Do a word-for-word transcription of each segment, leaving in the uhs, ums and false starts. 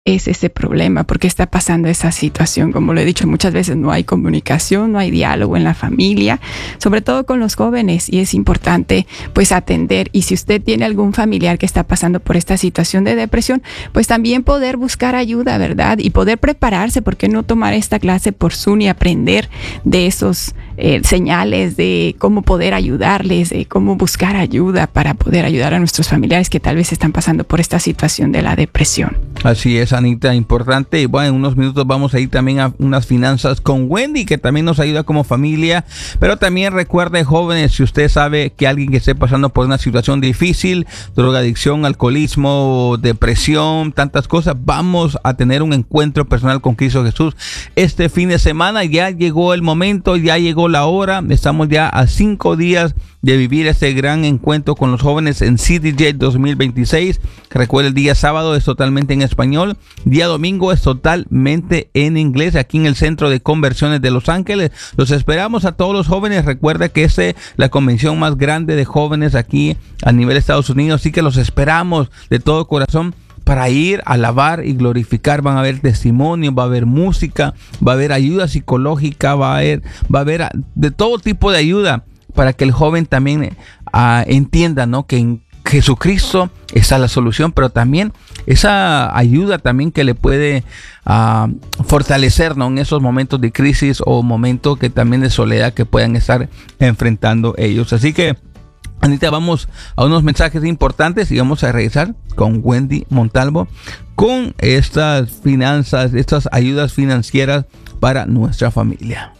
es ese problema, por qué está pasando esa situación. Como lo he dicho muchas veces, no hay comunicación, no hay diálogo en la familia, sobre todo con los jóvenes, y es importante pues atender. Y si usted tiene algún familiar que está pasando por esta situación de depresión, pues también poder buscar ayuda, ¿verdad? Y poder prepararse, ¿por qué no tomar esta clase por Zoom y aprender de esos eh, señales de cómo poder ayudarles, de cómo buscar ayuda para poder ayudar a nuestros familiares que tal vez están pasando por esta situación de la depresión? Así es, Anita, importante. Y bueno, en unos minutos vamos a ir también a unas finanzas con Wendy, que también nos ayuda como familia. Pero también recuerde, jóvenes, si usted sabe que alguien que esté pasando por una situación difícil, drogadicción, alcoholismo, depresión, tantas cosas, vamos a tener un encuentro personal con Cristo Jesús este fin de semana. Ya llegó el momento, ya llegó la hora. Estamos ya a cinco días de vivir este gran encuentro con los jóvenes en C D J dos mil veintiséis. Recuerda, el día sábado es totalmente en español, día domingo es totalmente en inglés, aquí en el Centro de Conversiones de Los Ángeles. Los esperamos a todos los jóvenes. Recuerda que es la convención más grande de jóvenes aquí a nivel de Estados Unidos, así que los esperamos de todo corazón para ir a alabar y glorificar. Van a haber testimonios, va a haber música, va a haber ayuda psicológica, va a haber, va a haber de todo tipo de ayuda, para que el joven también uh, entienda, ¿no?, que en Jesucristo está la solución, pero también esa ayuda también que le puede uh, fortalecer, ¿no?, en esos momentos de crisis o momentos que también de soledad que puedan estar enfrentando ellos. Así que, Anita, vamos a unos mensajes importantes y vamos a regresar con Wendy Montalvo con estas finanzas, estas ayudas financieras para nuestra familia.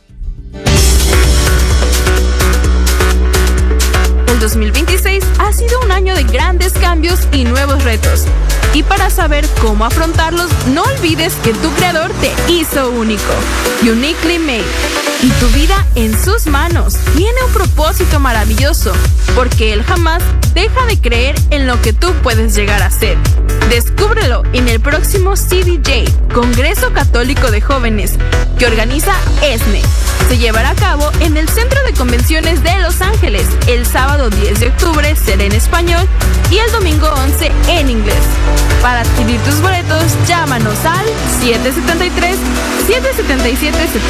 dos mil veintiséis ha sido un año de grandes cambios y nuevos retos. Y para saber cómo afrontarlos, no olvides que tu creador te hizo único, uniquely made. Y tu vida en sus manos tiene un propósito maravilloso, porque Él jamás deja de creer en lo que tú puedes llegar a ser. Descúbrelo en el próximo C D J, Congreso Católico de Jóvenes, que organiza E S N E. Se llevará a cabo en el Centro de Convenciones de Los Ángeles. El sábado diez de octubre será en español y el domingo once en inglés. Para adquirir tus boletos, llámanos al siete siete tres, siete siete siete, siete